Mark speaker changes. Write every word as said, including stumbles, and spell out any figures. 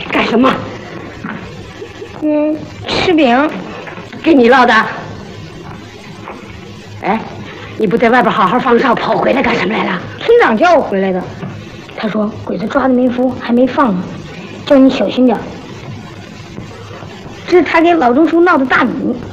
Speaker 1: 干什么？
Speaker 2: 嗯，吃饼。
Speaker 1: 给你烙的。哎，你不在外边好好放哨，跑回来干什么来了？
Speaker 2: 村长叫我回来的。他说鬼子抓的没服，还没放呢，叫你小心点。这是他给老钟叔闹的大米。